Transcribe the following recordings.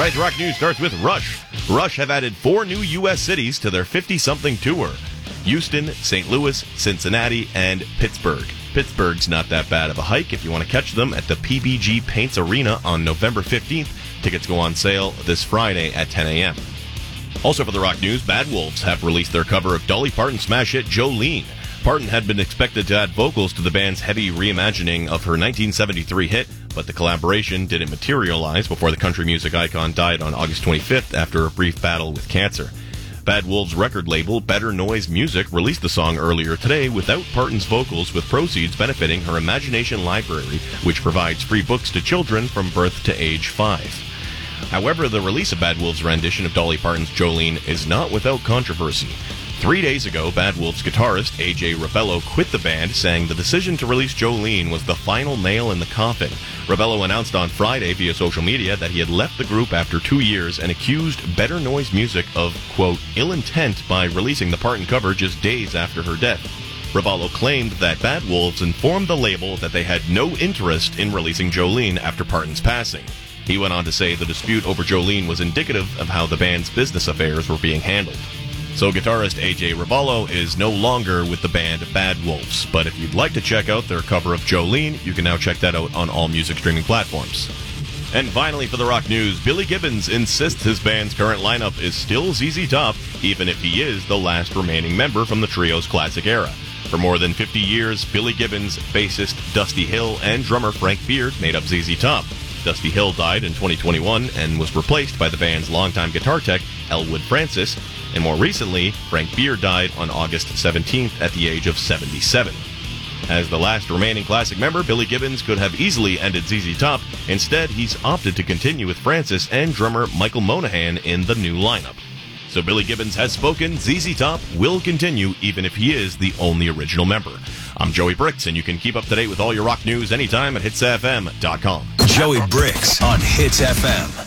right, the rock news starts with Rush. Rush have added 4 new U.S. cities to their 50-something tour. Houston, St. Louis, Cincinnati, and Pittsburgh. Pittsburgh's not that bad of a hike if you want to catch them at the PBG Paints Arena on November 15th. Tickets go on sale this Friday at 10 a.m. Also for the rock news, Bad Wolves have released their cover of Dolly Parton's smash hit Jolene. Parton had been expected to add vocals to the band's heavy reimagining of her 1973 hit, but the collaboration didn't materialize before the country music icon died on August 25th after a brief battle with cancer. Bad Wolves' record label, Better Noise Music, released the song earlier today without Parton's vocals, with proceeds benefiting her Imagination Library, which provides free books to children from birth to age 5. However, the release of Bad Wolves' rendition of Dolly Parton's Jolene is not without controversy. 3 days ago, Bad Wolves guitarist A.J. Rebello quit the band, saying the decision to release Jolene was the final nail in the coffin. Rebello announced on Friday via social media that he had left the group after 2 years and accused Better Noise Music of, quote, ill intent by releasing the Parton cover just days after her death. Rebello claimed that Bad Wolves informed the label that they had no interest in releasing Jolene after Parton's passing. He went on to say the dispute over Jolene was indicative of how the band's business affairs were being handled. So guitarist A.J. Rebello is no longer with the band Bad Wolves, but if you'd like to check out their cover of Jolene, you can now check that out on all music streaming platforms. And finally for the rock news, Billy Gibbons insists his band's current lineup is still ZZ Top, even if he is the last remaining member from the trio's classic era. For more than 50 years, Billy Gibbons, bassist Dusty Hill, and drummer Frank Beard made up ZZ Top. Dusty Hill died in 2021 and was replaced by the band's longtime guitar tech, Elwood Francis, and more recently, Frank Beard died on August 17th at the age of 77. As the last remaining classic member, Billy Gibbons could have easily ended ZZ Top. Instead, he's opted to continue with Francis and drummer Michael Monahan in the new lineup. So Billy Gibbons has spoken. ZZ Top will continue even if he is the only original member. I'm Joey Bricks, and you can keep up to date with all your rock news anytime at hitsfm.com. Joey Bricks on Hits FM.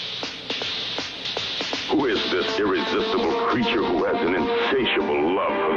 Who is this irresistible creature who has an insatiable love for